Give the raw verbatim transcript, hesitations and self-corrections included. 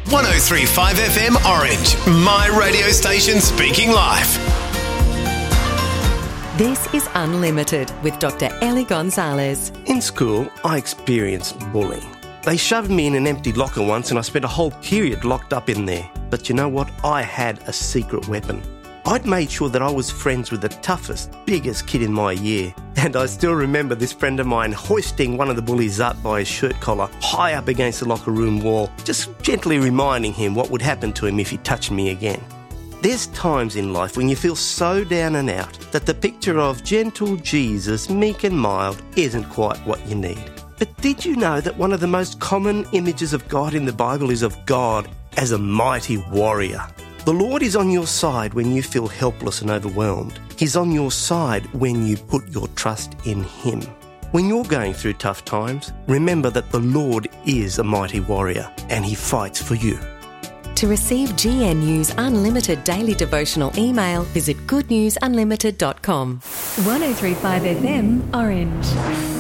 one oh three point five F M Orange, my radio station speaking life. This is Unlimited with Doctor Ellie Gonzalez. In school, I experienced bullying. They shoved me in an empty locker once and I spent a whole period locked up in there. But you know what? I had a secret weapon. I'd made sure that I was friends with the toughest, biggest kid in my year. And I still remember this friend of mine hoisting one of the bullies up by his shirt collar high up against the locker room wall, just gently reminding him what would happen to him if he touched me again. There's times in life when you feel so down and out that the picture of gentle Jesus, meek and mild, isn't quite what you need. But did you know that one of the most common images of God in the Bible is of God as a mighty warrior? The Lord is on your side when you feel helpless and overwhelmed. He's on your side when you put your trust in Him. When you're going through tough times, remember that the Lord is a mighty warrior and He fights for you. To receive G N U's unlimited daily devotional email, visit good news unlimited dot com. one oh three point five F M Orange.